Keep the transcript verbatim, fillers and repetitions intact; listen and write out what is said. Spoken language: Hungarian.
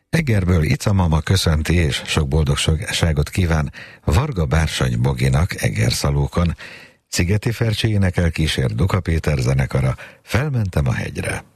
Egerből Ica mama köszönti és sok boldogságot kíván Varga Bársony Boginak Egerszalókon. Szigeti Fercsi énekel kísér Duka Péter zenekara, Felmentem a hegyre.